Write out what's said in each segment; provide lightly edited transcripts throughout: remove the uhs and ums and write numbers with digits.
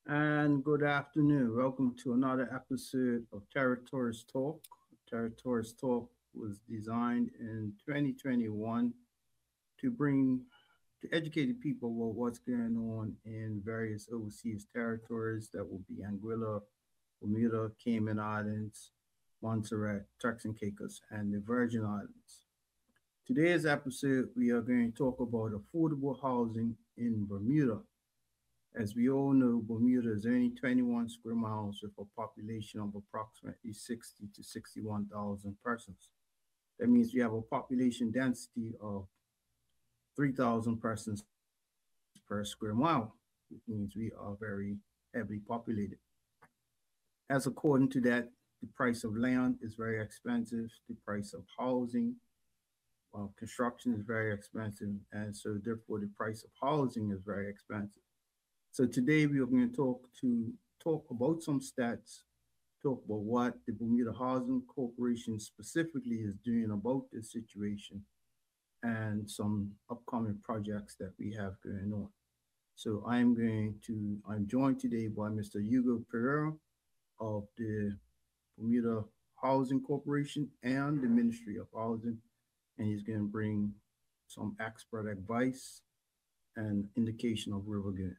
And good afternoon. Welcome to another episode of Territories Talk. Territories Talk was designed in 2021 to bring to educate the people about what's going on in various overseas territories that will be Anguilla, Bermuda, Cayman Islands, Montserrat, Turks and Caicos, and the Virgin Islands. Today's episode, we are going to talk about affordable housing in Bermuda. As we all know, Bermuda is only 21 square miles with a population of approximately 60 to 61,000 persons. That means we have a population density of 3,000 persons per square mile, which means we are very heavily populated. As according to that, the price of land is very expensive, the price of housing, construction is very expensive, and so therefore the price of housing is very expensive. So today we are going to talk about some stats, talk about what the Bermuda Housing Corporation specifically is doing about this situation, and some upcoming projects that we have going on. So I'm joined today by Mr. Hugo Pereira of the Bermuda Housing Corporation and the Ministry of Housing, and he's going to bring some expert advice and indication of where we're going.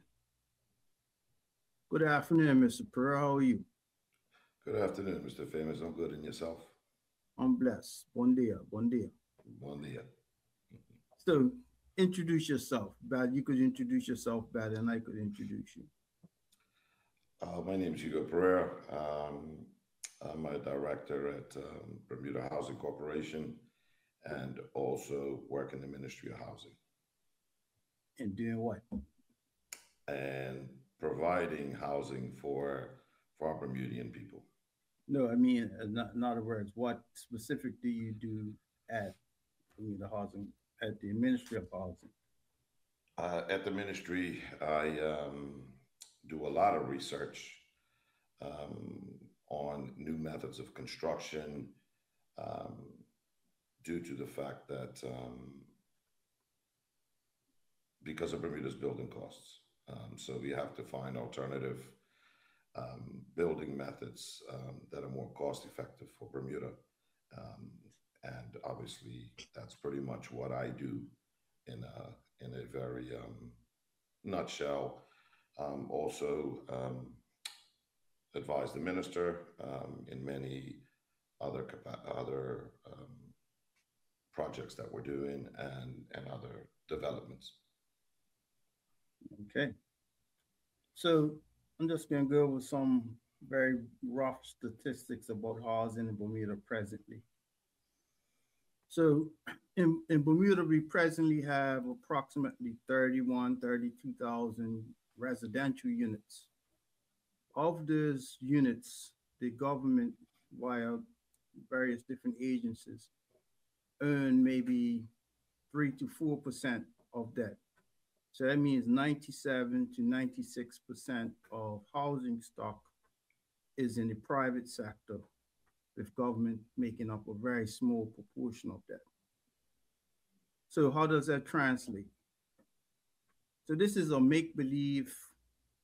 Good afternoon, Mr. Pereira. How are you? Good afternoon, Mr. Famous. I'm good, and yourself? I'm blessed. Bon dia, bon dia. Bon dia. So, introduce yourself. Bad, you could introduce yourself better than I could introduce you. My name is Hugo Pereira. I'm a director at Bermuda Housing Corporation and also work in the Ministry of Housing. And doing what? And providing housing for our Bermudian people. No, I mean, in other words, what specific do you do at Bermuda Housing, at the Ministry of Housing? At the ministry, I do a lot of research on new methods of construction um, due to the fact that because of Bermuda's building costs. So we have to find alternative building methods that are more cost effective for Bermuda. Um, and obviously, that's pretty much what I do in a very nutshell. Also, advise the minister in many other projects that we're doing and other developments. Okay. So, I'm just going to go over some very rough statistics about housing in Bermuda presently. So, in Bermuda, we presently have approximately 32,000 residential units. Of those units, the government, via various different agencies, earn maybe 3 to 4% of that. So that means 97 to 96% of housing stock is in the private sector, with government making up a very small proportion of that. So how does that translate? So this is a make-believe